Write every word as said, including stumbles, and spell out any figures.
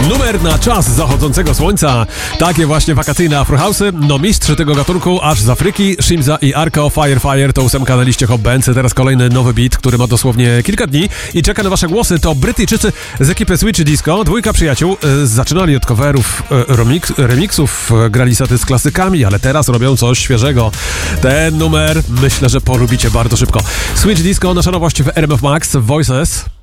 Numer na czas zachodzącego słońca. Takie właśnie wakacyjne afrohausy. No mistrz tego gatunku aż z Afryki. Shimza i Arko, Fire Fire to ósemka na liście Hot Bands. Teraz kolejny nowy beat, który ma dosłownie kilka dni i czeka na wasze głosy. To Brytyjczycy z ekipy Switch Disco. Dwójka przyjaciół. Y, zaczynali od coverów, y, remix, remixów, y, grali saty z klasykami, ale teraz robią coś świeżego. Ten numer myślę, że polubicie bardzo szybko. Switch Disco, nasza nowość w R M F Max, Voices.